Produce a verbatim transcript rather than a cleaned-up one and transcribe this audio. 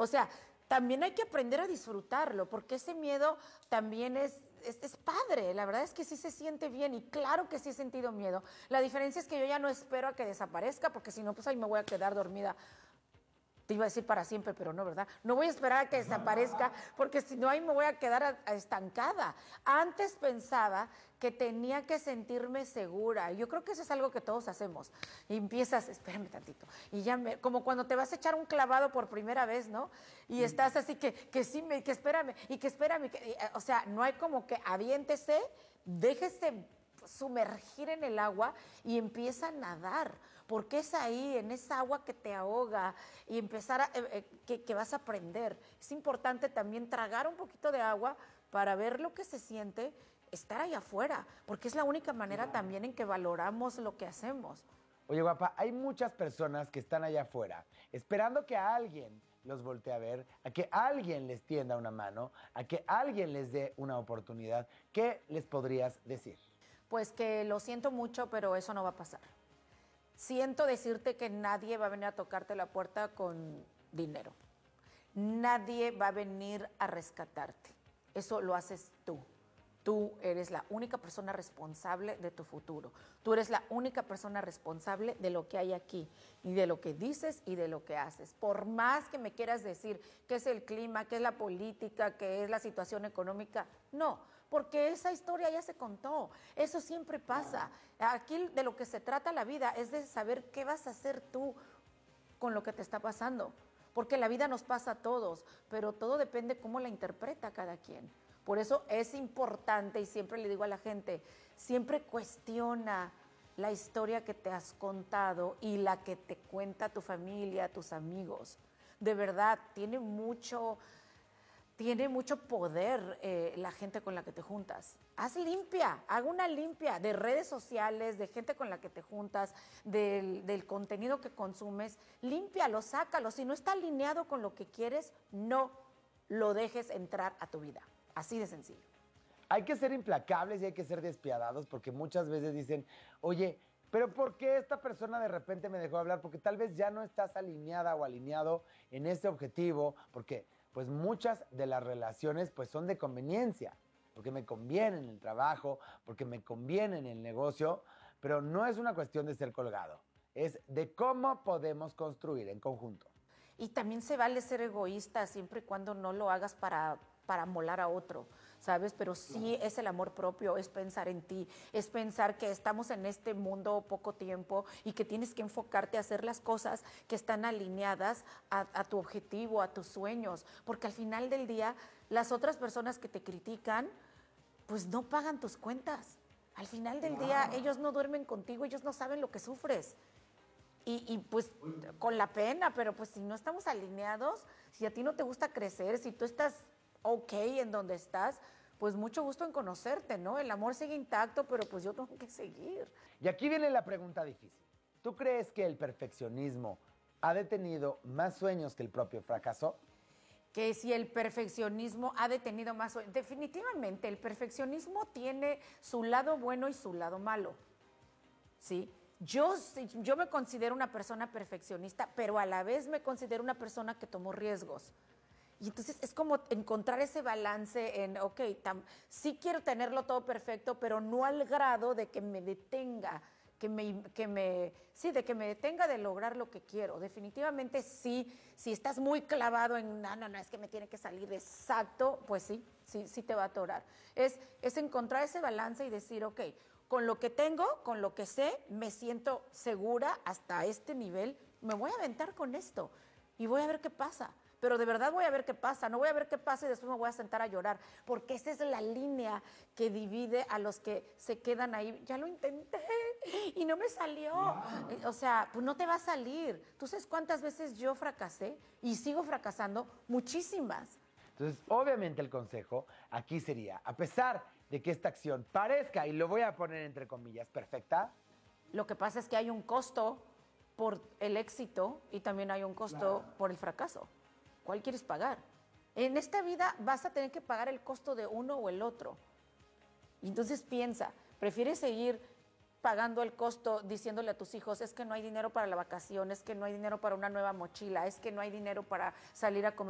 O sea, también hay que aprender a disfrutarlo, porque ese miedo también es, es, es padre. La verdad es que sí se siente bien y claro que sí he sentido miedo. La diferencia es que yo ya no espero a que desaparezca, porque si no, pues ahí me voy a quedar dormida. Te iba a decir para siempre, pero no, ¿verdad? No voy a esperar a que desaparezca, porque si no, ahí me voy a quedar a, a estancada. Antes pensaba que tenía que sentirme segura. Yo creo que eso es algo que todos hacemos. Y empiezas, espérame tantito, y ya me, como cuando te vas a echar un clavado por primera vez, ¿no? Y estás así que, que sí, me, que espérame, y que espérame. Que, y, o sea, no hay como que aviéntese, déjese sumergir en el agua y empieza a nadar, porque es ahí, en esa agua que te ahoga y empezar a, eh, eh, que, que vas a aprender. Es importante también tragar un poquito de agua para ver lo que se siente estar allá afuera, porque es la única manera también en que valoramos lo que hacemos. Oye, guapa, hay muchas personas que están allá afuera esperando que alguien los voltee a ver, a que alguien les tienda una mano, a que alguien les dé una oportunidad. ¿Qué les podrías decir? Pues que lo siento mucho, pero eso no va a pasar. Siento decirte que nadie va a venir a tocarte la puerta con dinero. Nadie va a venir a rescatarte. Eso lo haces tú. Tú eres la única persona responsable de tu futuro. Tú eres la única persona responsable de lo que hay aquí y de lo que dices y de lo que haces. Por más que me quieras decir qué es el clima, qué es la política, qué es la situación económica, no, porque esa historia ya se contó. Eso siempre pasa. Aquí de lo que se trata la vida es de saber qué vas a hacer tú con lo que te está pasando. Porque la vida nos pasa a todos, pero todo depende cómo la interpreta cada quien. Por eso es importante, y siempre le digo a la gente, siempre cuestiona la historia que te has contado y la que te cuenta tu familia, tus amigos. De verdad, tiene mucho, tiene mucho poder eh, la gente con la que te juntas. Haz limpia, haga una limpia de redes sociales, de gente con la que te juntas, del, del contenido que consumes. Límpialo, sácalo. Si no está alineado con lo que quieres, no lo dejes entrar a tu vida. Así de sencillo. Hay que ser implacables y hay que ser despiadados porque muchas veces dicen, oye, pero ¿por qué esta persona de repente me dejó hablar? Porque tal vez ya no estás alineada o alineado en este objetivo, porque pues muchas de las relaciones pues son de conveniencia, porque me conviene en el trabajo, porque me conviene en el negocio, pero no es una cuestión de ser colgado, es de cómo podemos construir en conjunto. Y también se vale ser egoísta siempre y cuando no lo hagas para, para molar a otro, ¿sabes? Pero sí es el amor propio, es pensar en ti, es pensar que estamos en este mundo poco tiempo y que tienes que enfocarte a hacer las cosas que están alineadas a, a tu objetivo, a tus sueños, porque al final del día las otras personas que te critican, pues no pagan tus cuentas. Al final del día ellos no duermen contigo, ellos no saben lo que sufres. Y, y pues con la pena, pero pues si no estamos alineados, si a ti no te gusta crecer, si tú estás ok en donde estás, pues mucho gusto en conocerte, ¿no? El amor sigue intacto, pero pues yo tengo que seguir. Y aquí viene la pregunta difícil. ¿Tú crees que el perfeccionismo ha detenido más sueños que el propio fracaso? Que si el perfeccionismo ha detenido más sueños. Definitivamente, el perfeccionismo tiene su lado bueno y su lado malo, ¿sí? Yo, yo me considero una persona perfeccionista, pero a la vez me considero una persona que tomó riesgos. Y entonces es como encontrar ese balance en, ok, tam, sí quiero tenerlo todo perfecto, pero no al grado de que me detenga, que me, que me, sí, de que me detenga de lograr lo que quiero. Definitivamente sí, si estás muy clavado en, no, no, no, es que me tiene que salir exacto, pues sí, sí, sí te va a atorar. Es, es encontrar ese balance y decir, ok, con lo que tengo, con lo que sé, me siento segura hasta este nivel, me voy a aventar con esto y voy a ver qué pasa. Pero de verdad voy a ver qué pasa, no voy a ver qué pasa y después me voy a sentar a llorar, porque esa es la línea que divide a los que se quedan ahí. Ya lo intenté y no me salió. No. O sea, pues no te va a salir. ¿Tú sabes cuántas veces yo fracasé y sigo fracasando? Muchísimas. Entonces, obviamente el consejo aquí sería, a pesar de que esta acción parezca, y lo voy a poner entre comillas, perfecta. Lo que pasa es que hay un costo por el éxito y también hay un costo claro. por el fracaso. ¿Cuál quieres pagar? En esta vida vas a tener que pagar el costo de uno o el otro. Y entonces piensa, ¿prefieres seguir pagando el costo diciéndole a tus hijos, es que no hay dinero para la vacación, es que no hay dinero para una nueva mochila, es que no hay dinero para salir a comer